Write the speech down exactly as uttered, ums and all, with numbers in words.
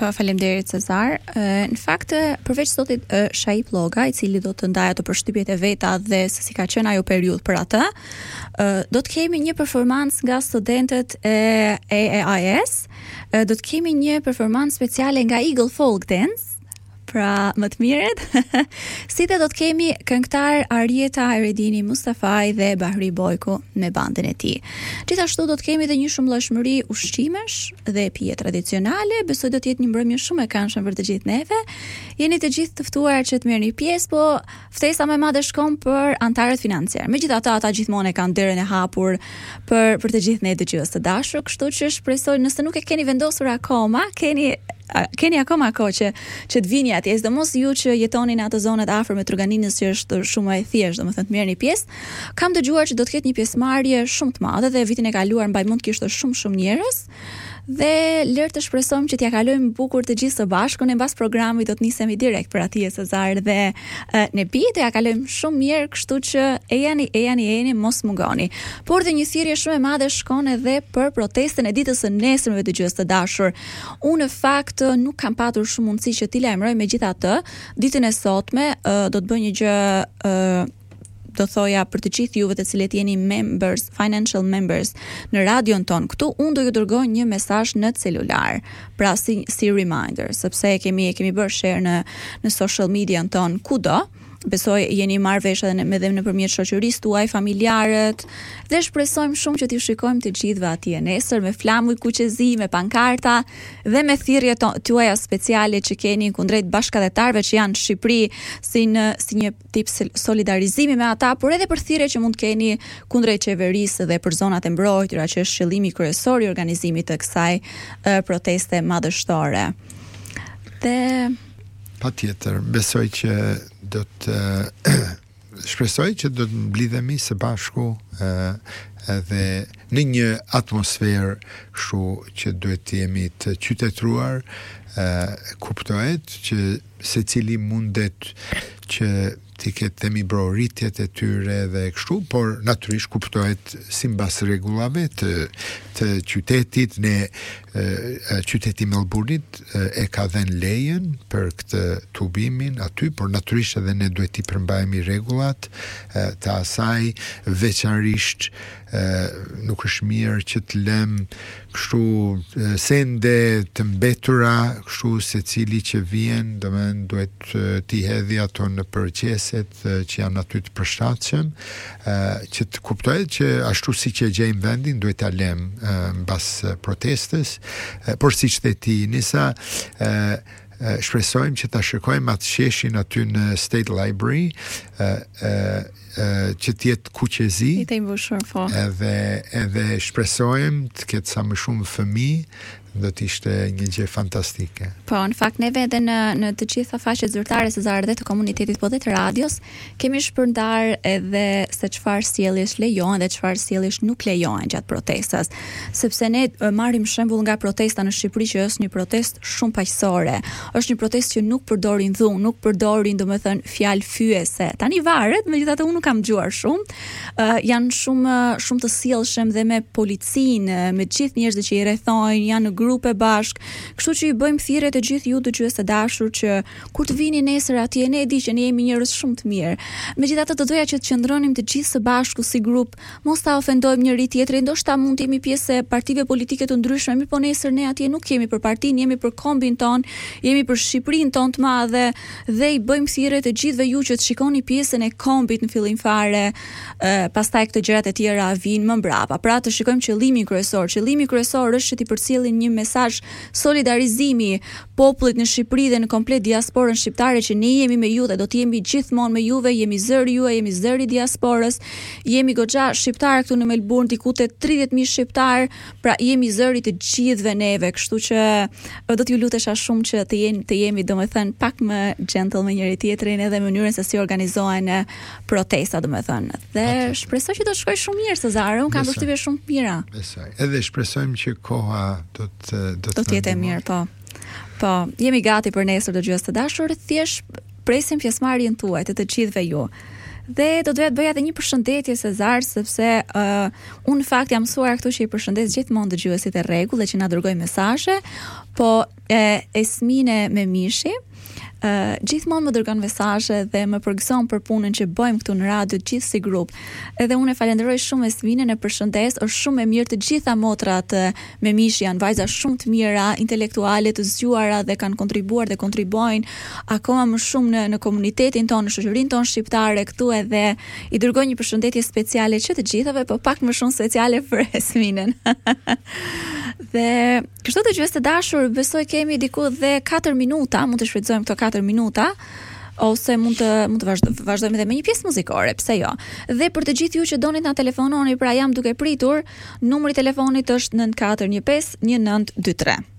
Uh, Faleminderit Cezar. Uh, në fakt, përveç zotit uh, Shaip Lloga, i cili do të ndajë ato përshtypjet e veta dhe se si ka qenë ajo periudhë për atë, uh, do të kemi një performancë nga studentët e A I S, uh, do të kemi një performancë speciale nga Eagle Folk Dance, pra më të mirët. Si dhe do të kemi këngëtar Arieta Eredini Mustafaj dhe Bahri Bojku me bandën e tij. Gjithashtu do të kemi edhe një shumëllojshmëri ushqimesh dhe pije tradicionale. Besoj do të jetë një mbrëmje shumë e këndshme për të gjithë neve. Jeni të gjithë të ftuar që të merrni pjesë, po ftesa më e madhe shkon për antarët financiar. Megjithatë, ata gjithmonë e kanë derën e hapur për për të gjithë ne dëgjues të dashur, kështu që shpresoj nëse nuk e keni vendosur akoma, keni keni akoma kohë që që të vini atje, sidomos ju që jetoni në ato zonat afër me Truganinës, që është shumë e thjeshtë, domethënë të merrni pjesë. Kam dëgjuar që do të ketë një pjesëmarrje shumë të madhe dhe vitin e kaluar mbaj mund kishte shumë shumë njerëz. Dhe lër të shpresojmë që t'ja kalojmë bukur të gjithë së bashku. Ne mbas programit do të nisemi direkt për atje Cezar dhe uh, ne bi të ja kalojmë shumë mirë, kështu që e jani e jani e jani mos mungoni. Por dhe një thirrje shumë e madhe shkon edhe për protestën e ditës së nesërme të dëgjues të dashur. Unë në fakt nuk kam patur shumë mundësi që t'i lajmëroj, megjithatë ditën e sotme uh, do të bëj një gjë uh, do thoja për të gjithë juve të cilët jeni members, financial members në radion ton këtu, unë do ju dërgoj një mesazh në celular, pra si, si reminder, sepse kemi kemi bërë share në në social media ton kudo. Besoj jeni marrë vesh edhe me dhe nëpërmjet shoqërisë tuaj, familjarët, dhe shpresojmë shumë që t'ju shikojmë të gjithëve atje nesër me flamuj kuqezi, me pankarta dhe me thirrjet tuaja speciale që keni kundrejt bashkëdhetarëve që janë në Shqipëri, si në si një tip solidarizimi me ata, por edhe për thirrje që mund keni kundrejt qeverisë dhe për zonat e mbrojtura, që është qëllimi kryesor i organizimit të kësaj uh, proteste madhështore. Dhe patjetër, besoj që do të uh, shpresoj që do të mblidhemi së bashku uh, edhe në një atmosferë kështu që duhet të jemi të qytetruar, uh, kuptohet që secili mundet që t'i ketë themi broritjet e tyre dhe kështu, por natyrisht kuptohet simbas rregullave të, të qytetit. Ne e, qyteti Melbourneit e ka dhënë lejen për këtë tubimin aty, por natyrisht edhe ne duhet t'i përmbajmë rregullat të asaj, veçanërisht nuk është mirë që të lëm kështu sende të mbetura, kështu secili që vjen, domethënë duhet t'i hedhë ato në përqeset që janë aty të përshtatshëm, që të kuptohet që ashtu siç e gjejmë vendin duhet ta lëm mbas protestës, por siç dhe ti Nisa, shpresojmë që ta shikojmë atë sheshin aty në State Library, që t'jetë kuqezi, edhe, edhe shpresojmë të ketë sa më shumë fëmijë, do të ishte një gjë fantastike. Po, në fakt neve edhe në në të gjitha faqet zyrtare Cezar dhe të komunitetit, po dhe të radios, kemi shpërndar edhe se çfarë sjelljesh lejohen dhe çfarë sjelljesh nuk lejohen gjatë protestës. Sepse ne marrim shembull nga protesta në Shqipëri, që është një protestë shumë paqësore. Është një protestë që nuk përdorin dhunë, nuk përdorin domethënë fjalë fyese. Tani varet, megjithatë unë nuk kam dëgjuar shumë. Uh, janë shumë shumë të sjellshëm dhe me policinë, me të gjithë njerëzit që i rrethojnë, janë në grupe bashk, kështu që i bëjmë thirrje të gjithë ju dëgjues të dashur që kur të vini nesër atje, ne e di që ne jemi njerëz shumë të mirë. Megjithatë do doja që të qëndronim të gjithë së bashku si grup, mos ta ofendojmë njëri tjetrin, ndoshta mund të jemi pjesë e partive politike të ndryshme, mirë po nesër ne atje nuk jemi për partinë, jemi për kombin ton, jemi për Shqipërinë ton të madhe, dhe i bëjmë thirrje të gjithëve ju që të shikoni pjesën e kombit në fillim fare, e, pastaj këto gjërat e tjera vinë më mbrapa. Pra të shikojmë qëllimin kryesor. Qëllimi kryesor është që të përcjellim një mesazh solidarizimi popullit në Shqipëri dhe në komplet diasporën shqiptare, që ne jemi me ju dhe do të jemi gjithmonë me juve, jemi zëri juaj, jemi zëri diasporës, jemi goxha shqiptar këtu në Melbourne, diku te tridhjetë mijë shqiptar, pra jemi zëri të gjithëve neve, kështu që do t'ju lutesha shumë që të jeni të jemi domethënë pak më gentle me njëri tjetrin edhe mënyrën se si organizohen protesta domethënë. Dhe shpresoj që do të shkojë shumë mirë Cezar, unë kam përshtypje shumë të mira. Besoj. Edhe shpresojmë që koha do të do të, të jetë e mirë, po. Po, jemi gati për nesër dëgjues të dashur, thjesht presim pjesëmarrjen tuaj të të gjithëve ju. Dhe do doja të bëja edhe një përshëndetje Sezar, sepse uh, unë në fakt jam mësuar këtu që i përshëndes gjithmonë dëgjuesit e rregull dhe që na dërgojnë mesazhe, po e, Esmine me Mishi Uh, gjithmonë më dërgon mesazhe dhe më përgëson për punën që bëjmë këtu në radio gjithë si grup. Edhe unë e falenderoj shumë Esminën, e përshëndes, është shumë e mirë, të gjitha motrat me Mish janë vajza shumë të mira, intelektuale, të zgjuara dhe kanë kontribuar dhe kontribojnë akoma më shumë në, në komunitetin tonë, në shoqërinë tonë shqiptare këtu, edhe i dërgoj një përshëndetje speciale që të gjithave, po pak më shumë speciale për Esminën. Dhe kështu të dëgjues të dashur, besoj kemi diku dhe katër minuta, mund të shfrytëzojmë këto katër minuta, ose mund të mund të vazhdo, vazhdojmë edhe me një pjesë muzikore, pse jo. Dhe për të gjithë ju që doni të na telefononi, pra jam duke pritur, numri i telefonit është nëntë katër një pesë një nëntë dy tre.